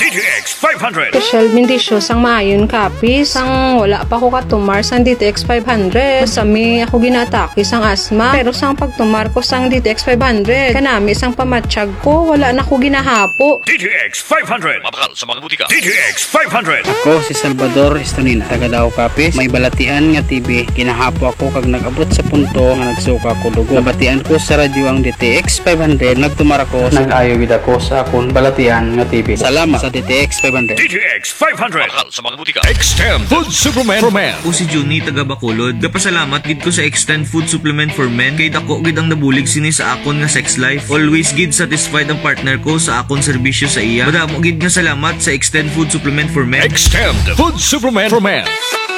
DTX 500. Special bendisyo sang maayon kapi sang wala pa ko katumar sang DTX 500. Sami ako ginatake sang asma. Pero sang pagtumar ko sang DTX 500, kanami sang pamatsyag ko, wala na ko ginahapo. DTX 500. Mabakal sa mga butika. DTX 500. Ako si Salvador Estonina, taga Davao Capiz. May balatian nga TV, ginahapo ako kag nag-abot sa punto nga nagsuka ko dugo. Nabatian ko sa radyo ang DTX 500, nagtumar ako, nag-ayo gid ako sa akon balatian nga TV. Salamat sa DTX 500. DTX 500. Mabakal sa mga butika. Extend Food Supplement for Men. O si Juni taga Bacolod. Gapasalamat gid ko sa Extend Food Supplement for Men kay dako gid ang nabulig sini sa akon nga sex life. Always gid satisfied ang partner ko sa akon serbisyo sa iya. Madamo gid nga salamat sa Extend Food Supplement for Men. Extend Food Supplement for Men.